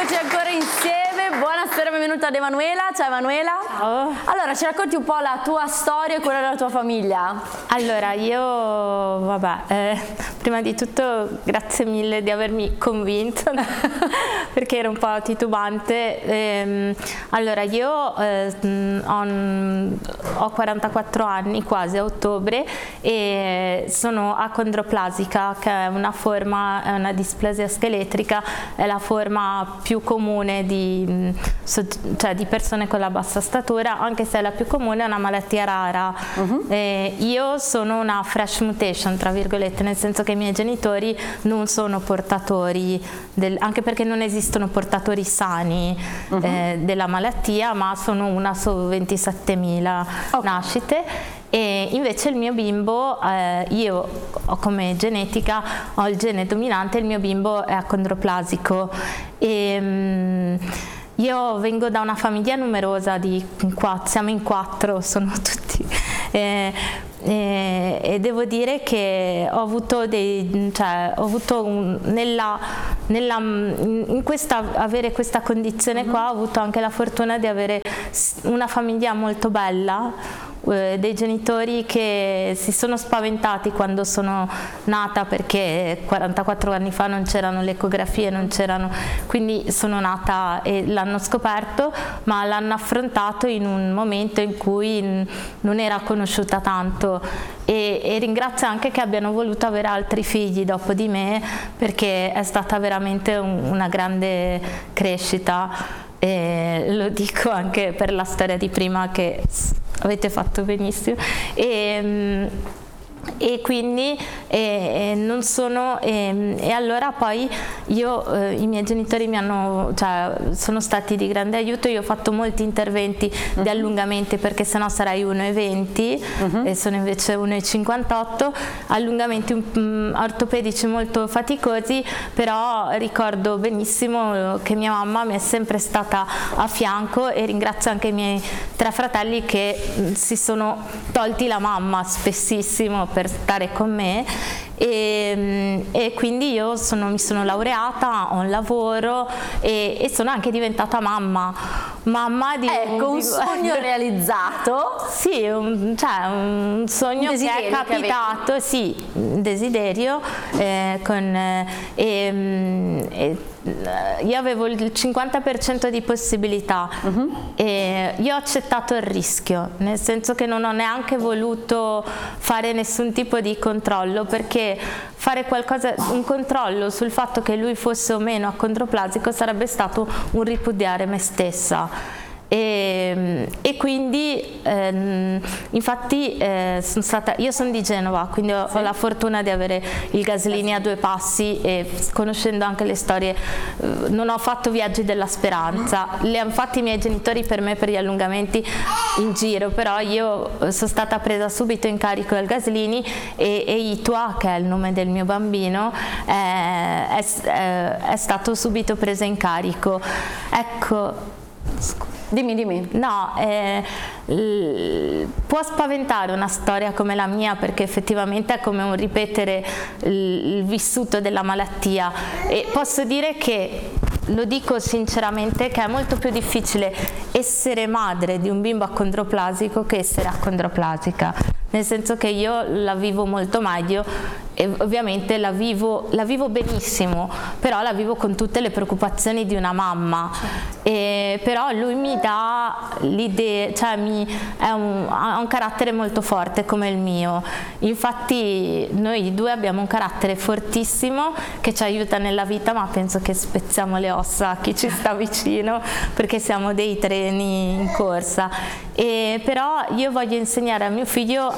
Eccoci ancora insieme, buonasera, benvenuta ad Emanuela. Ciao Emanuela. Ciao. Allora, ci racconti un po' la tua storia e quella della tua famiglia? Allora, prima di tutto grazie mille di avermi convinto perché ero un po' titubante. Allora, io ho 44 anni, quasi a ottobre, e sono acondroplasica, che è una forma, è una displasia scheletrica, è la forma più comune di persone con la bassa statura, anche se è la più comune, è una malattia rara. Io sono una fresh mutation, tra virgolette, nel senso che i miei genitori non sono portatori, anche perché non esistono portatori sani della malattia, ma sono una su 27.000 nascite. E invece il mio bimbo, io ho come genetica, ho il gene dominante, il mio bimbo è acondroplasico. Io vengo da una famiglia numerosa, siamo in 4, sono tutti. E devo dire che ho avuto avere questa condizione qua, ho avuto anche la fortuna di avere una famiglia molto bella, dei genitori che si sono spaventati quando sono nata, perché 44 anni fa non c'erano le ecografie, quindi sono nata e l'hanno scoperto, ma l'hanno affrontato in un momento in cui non era conosciuta tanto, e ringrazio anche che abbiano voluto avere altri figli dopo di me, perché è stata veramente una grande crescita, e lo dico anche per la storia di prima che avete fatto benissimo. E quindi non sono e allora poi i miei genitori sono stati di grande aiuto. Io ho fatto molti interventi di allungamenti, perché sennò sarei 1,20 e sono invece 1,58, allungamenti ortopedici molto faticosi, però ricordo benissimo che mia mamma mi è sempre stata a fianco, e ringrazio anche i miei 3 fratelli che si sono tolti la mamma spessissimo per stare con me, e quindi io mi sono laureata, ho un lavoro e sono anche diventata mamma di un sogno realizzato. Sì, un sogno che è capitato, sì, un desiderio, io avevo il 50% di possibilità, e io ho accettato il rischio, nel senso che non ho neanche voluto fare nessun tipo di controllo, perché fare un controllo sul fatto che lui fosse o meno acondroplasico sarebbe stato un ripudiare me stessa. E quindi infatti io sono di Genova, quindi ho la fortuna di avere il Gaslini a 2 passi, e conoscendo anche le storie non ho fatto viaggi della speranza, li hanno fatti i miei genitori per me per gli allungamenti in giro, però io sono stata presa subito in carico dal Gaslini, e Itua, che è il nome del mio bambino, è stato subito preso in carico. Ecco. Dimmi. No, può spaventare una storia come la mia, perché effettivamente è come un ripetere il vissuto della malattia, e posso dire che, lo dico sinceramente, che è molto più difficile essere madre di un bimbo acondroplasico che essere acondroplasica, nel senso che io la vivo molto meglio, e ovviamente la vivo benissimo, però la vivo con tutte le preoccupazioni di una mamma, però lui mi dà l'idea, ha un carattere molto forte come il mio. Infatti noi 2 abbiamo un carattere fortissimo che ci aiuta nella vita, ma penso che spezziamo le ossa a chi ci sta vicino, perché siamo dei treni in corsa. Però io voglio insegnare a mio figlio